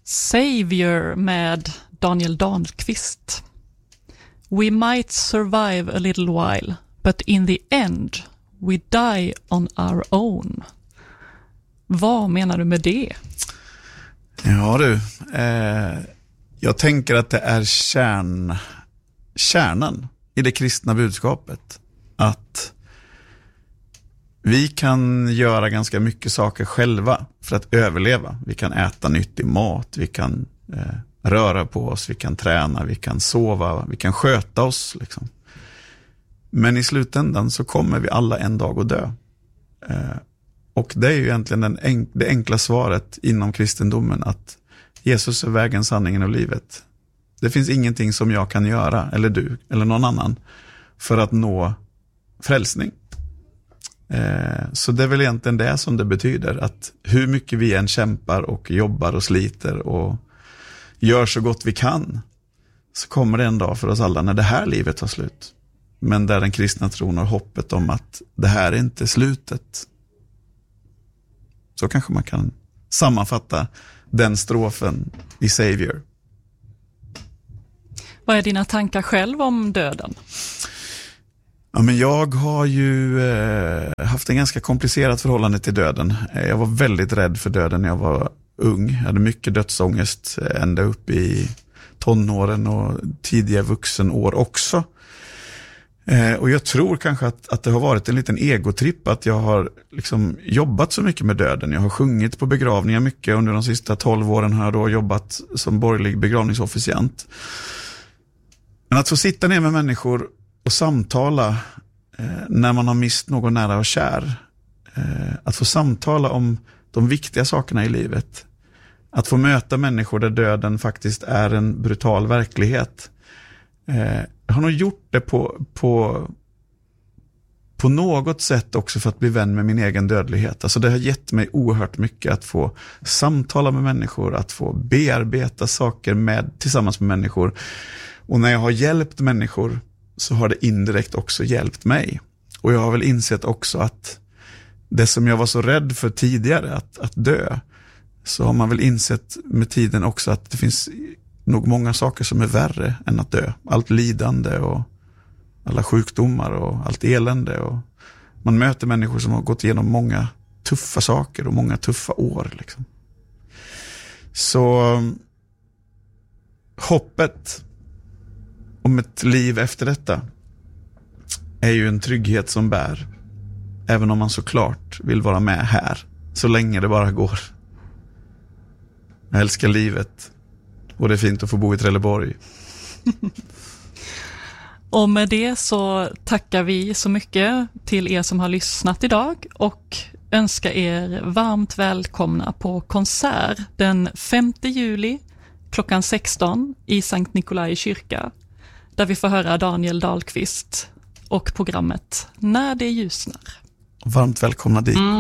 Savior med Daniel Dahlqvist. We might survive a little while, but in the end we die on our own. Vad menar du med det? Ja du, jag tänker att det är kärnan i det kristna budskapet. Att vi kan göra ganska mycket saker själva för att överleva. Vi kan äta nyttig mat, vi kan röra på oss, vi kan träna, vi kan sova, vi kan sköta oss. Liksom. Men i slutändan så kommer vi alla en dag att dö. Och det är ju egentligen det enkla svaret inom kristendomen, att Jesus är vägen, sanningen och livet. Det finns ingenting som jag kan göra, eller du, eller någon annan, för att nå frälsning. Så det är väl egentligen det som det betyder, att hur mycket vi än kämpar och jobbar och sliter och gör så gott vi kan, så kommer det en dag för oss alla när det här livet tar slut. Men där den kristna tron har hoppet om att det här är inte slutet. Så kanske man kan sammanfatta den strofen i Savior. Vad är dina tankar själv om döden? Ja, men jag har ju haft en ganska komplicerat förhållande till döden. Jag var väldigt rädd för döden när jag var ung. Jag hade mycket dödsångest ända upp i tonåren och tidiga vuxenår också. Och jag tror kanske att det har varit en liten egotripp att jag har liksom jobbat så mycket med döden. Jag har sjungit på begravningar mycket. Under de sista 12 åren har jag då jobbat som borgerlig begravningsofficiant. Men att få sitta ner med människor och samtala när man har mist någon nära och kär. Att få samtala om de viktiga sakerna i livet. Att få möta människor där döden faktiskt är en brutal verklighet. Jag har nog gjort det på något sätt också för att bli vän med min egen dödlighet. Alltså det har gett mig oerhört mycket att få samtala med människor, att få bearbeta saker tillsammans med människor. Och när jag har hjälpt människor så har det indirekt också hjälpt mig. Och jag har väl insett också att det som jag var så rädd för tidigare, att dö, så har man väl insett med tiden också att det finns nog många saker som är värre än att dö. Allt lidande och alla sjukdomar och allt elände. Och man möter människor som har gått igenom många tuffa saker och många tuffa år. Liksom. Så hoppet om ett liv efter detta är ju en trygghet som bär. Även om man såklart vill vara med här så länge det bara går. Jag älskar livet. Och det är fint att få bo i Trelleborg. Och med det så tackar vi så mycket till er som har lyssnat idag och önskar er varmt välkomna på konsert den 5 juli klockan 16 i Sankt Nikolai kyrka, där vi får höra Daniel Dahlqvist och programmet När det ljusnar. Varmt välkomna dit.